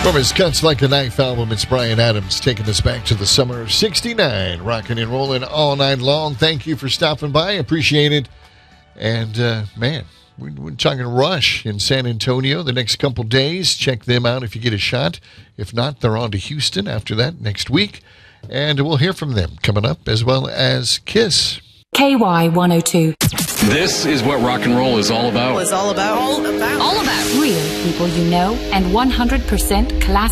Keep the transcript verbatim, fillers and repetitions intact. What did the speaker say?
From his Cuts Like a Knife album, it's Bryan Adams taking us back to the summer of sixty-nine, rocking and rolling all night long. Thank you for stopping by. Appreciate it. And, uh, man, we're, we're talking Rush in San Antonio the next couple days. Check them out if you get a shot. If not, they're on to Houston after that next week. And we'll hear from them coming up, as well as Kiss. K Y one oh two. This is what rock and roll is all about. It's all about. All about. All about real people you know and one hundred percent classic.